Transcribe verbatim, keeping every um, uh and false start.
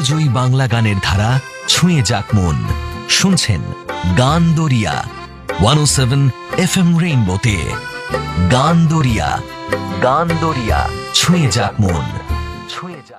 আনন্দজয়ী বাংলা গানের ধারা ছুঁয়ে যাক মন। শুনছেন গান দরিয়া ওয়ান ও সেভেন এফ এম রেইনবোতে। গান দরিয়া, গান দরিয়া ছুঁয়ে যাক মন।